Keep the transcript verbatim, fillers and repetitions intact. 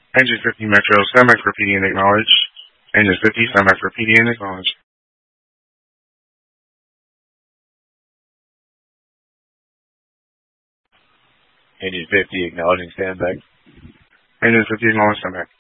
Engine fifty Metro, stand by for P D and acknowledge. Engine fifty, stand by for P D and acknowledge. Engine fifty, acknowledging standby. Engine fifty, acknowledge standby.